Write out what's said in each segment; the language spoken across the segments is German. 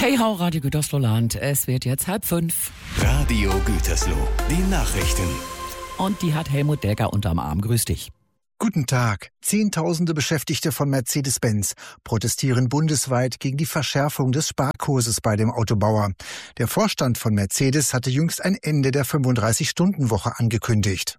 Hey ho, Radio Gütersloh-Land, es wird jetzt 4:30. Radio Gütersloh, die Nachrichten. Und die hat Helmut Delker unterm Arm. Grüß dich. Guten Tag. Zehntausende Beschäftigte von Mercedes-Benz protestieren bundesweit gegen die Verschärfung des Sparkurses bei dem Autobauer. Der Vorstand von Mercedes hatte jüngst ein Ende der 35-Stunden-Woche angekündigt.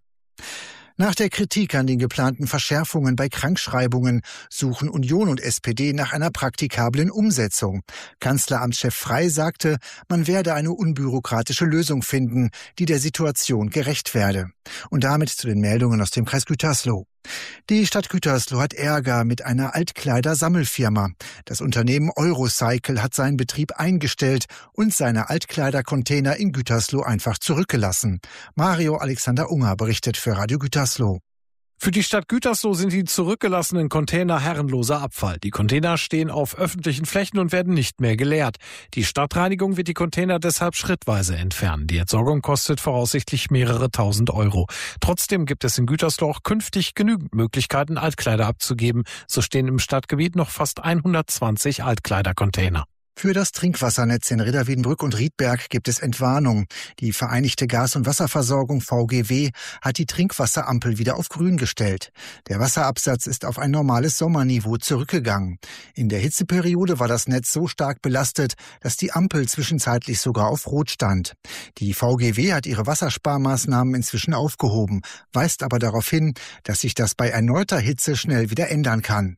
Nach der Kritik an den geplanten Verschärfungen bei Krankschreibungen suchen Union und SPD nach einer praktikablen Umsetzung. Kanzleramtschef Frey sagte, man werde eine unbürokratische Lösung finden, die der Situation gerecht werde. Und damit zu den Meldungen aus dem Kreis Gütersloh. Die Stadt Gütersloh hat Ärger mit einer Altkleidersammelfirma. Das Unternehmen Eurocycle hat seinen Betrieb eingestellt und seine Altkleidercontainer in Gütersloh einfach zurückgelassen. Mario Alexander Unger berichtet für Radio Gütersloh. Für die Stadt Gütersloh sind die zurückgelassenen Container herrenloser Abfall. Die Container stehen auf öffentlichen Flächen und werden nicht mehr geleert. Die Stadtreinigung wird die Container deshalb schrittweise entfernen. Die Entsorgung kostet voraussichtlich mehrere tausend Euro. Trotzdem gibt es in Gütersloh auch künftig genügend Möglichkeiten, Altkleider abzugeben. So stehen im Stadtgebiet noch fast 120 Altkleidercontainer. Für das Trinkwassernetz in Rheda-Wiedenbrück und Riedberg gibt es Entwarnung. Die Vereinigte Gas- und Wasserversorgung VGW hat die Trinkwasserampel wieder auf grün gestellt. Der Wasserabsatz ist auf ein normales Sommerniveau zurückgegangen. In der Hitzeperiode war das Netz so stark belastet, dass die Ampel zwischenzeitlich sogar auf Rot stand. Die VGW hat ihre Wassersparmaßnahmen inzwischen aufgehoben, weist aber darauf hin, dass sich das bei erneuter Hitze schnell wieder ändern kann.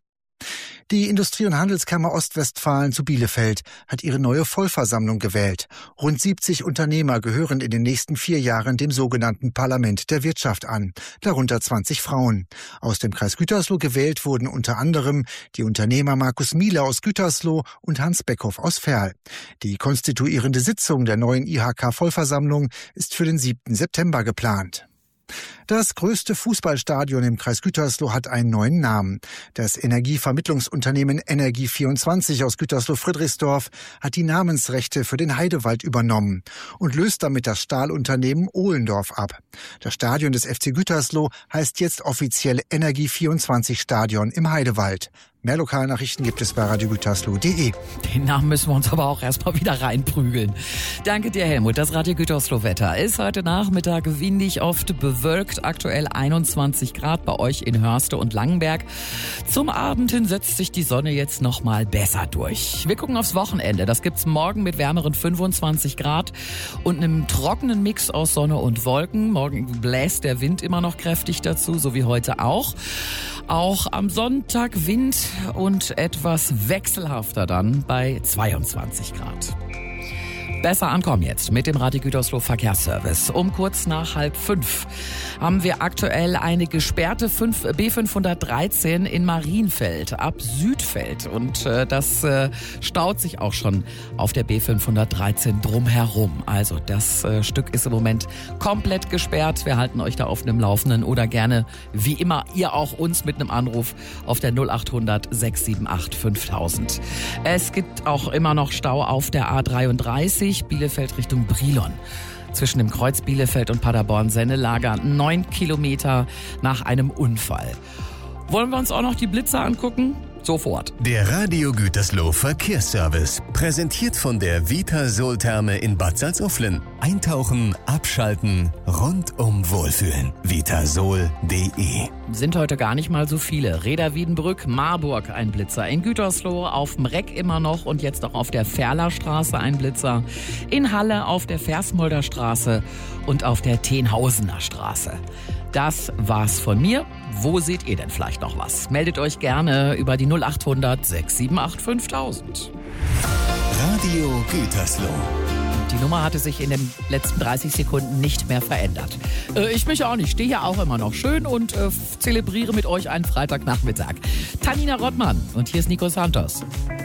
Die Industrie- und Handelskammer Ostwestfalen zu Bielefeld hat ihre neue Vollversammlung gewählt. Rund 70 Unternehmer gehören in den nächsten 4 Jahren dem sogenannten Parlament der Wirtschaft an, darunter 20 Frauen. Aus dem Kreis Gütersloh gewählt wurden unter anderem die Unternehmer Markus Miele aus Gütersloh und Hans Beckhoff aus Verl. Die konstituierende Sitzung der neuen IHK-Vollversammlung ist für den 7. September geplant. Das größte Fußballstadion im Kreis Gütersloh hat einen neuen Namen. Das Energievermittlungsunternehmen Energie24 aus Gütersloh-Friedrichsdorf hat die Namensrechte für den Heidewald übernommen und löst damit das Stahlunternehmen Ohlendorf ab. Das Stadion des FC Gütersloh heißt jetzt offiziell Energie24 Stadion im Heidewald. Mehr Lokalnachrichten gibt es bei radiogütersloh.de. Den Namen müssen wir uns aber auch erstmal wieder reinprügeln. Danke dir, Helmut. Das Radio Gütersloh-Wetter ist heute Nachmittag windig, oft bewölkt, aktuell 21 Grad bei euch in Hörste und Langenberg. Zum Abend hin setzt sich die Sonne jetzt noch mal besser durch. Wir gucken aufs Wochenende. Das gibt's morgen mit wärmeren 25 Grad und einem trockenen Mix aus Sonne und Wolken. Morgen bläst der Wind immer noch kräftig dazu, so wie heute auch. Auch am Sonntag Wind und etwas wechselhafter dann bei 22 Grad. Besser ankommen jetzt mit dem Radio Gütersloh Verkehrsservice. Um kurz nach 4:30 haben wir aktuell eine gesperrte B513 in Marienfeld ab Südfeld. Und das staut sich auch schon auf der B513 drumherum. Also das Stück ist im Moment komplett gesperrt. Wir halten euch da auf dem Laufenden oder gerne, wie immer, ihr auch uns mit einem Anruf auf der 0800 678 5000. Es gibt auch immer noch Stau auf der A33. Bielefeld Richtung Brilon. Zwischen dem Kreuz Bielefeld und Paderborn-Sennelager 9 Kilometer nach einem Unfall. Wollen wir uns auch noch die Blitzer angucken? Sofort. Der Radio Gütersloh Verkehrsservice, präsentiert von der Vitasol-Therme in Bad Salzuflen. Eintauchen, abschalten, rundum wohlfühlen. Vitasol.de. Sind heute gar nicht mal so viele. Rheda-Wiedenbrück, Marburg ein Blitzer. In Gütersloh auf dem Reck immer noch und jetzt auch auf der Ferlerstraße ein Blitzer. In Halle auf der Versmolder Straße und auf der Tenhausener Straße. Das war's von mir. Wo seht ihr denn vielleicht noch was? Meldet euch gerne über die 0800 678 5000. Radio Gütersloh. Die Nummer hatte sich in den letzten 30 Sekunden nicht mehr verändert. Ich mich auch nicht. Stehe ja auch immer noch schön und zelebriere mit euch einen Freitagnachmittag. Tanina Rottmann und hier ist Nico Santos.